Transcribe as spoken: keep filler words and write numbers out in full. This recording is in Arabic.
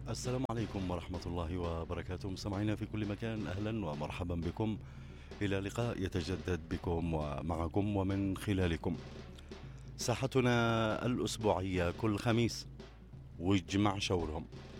السلام عليكم ورحمة الله وبركاته، مستمعينا في كل مكان، أهلا ومرحبا بكم إلى لقاء يتجدد بكم ومعكم ومن خلالكم. ساحتنا الأسبوعية كل خميس، ويجمع شورهم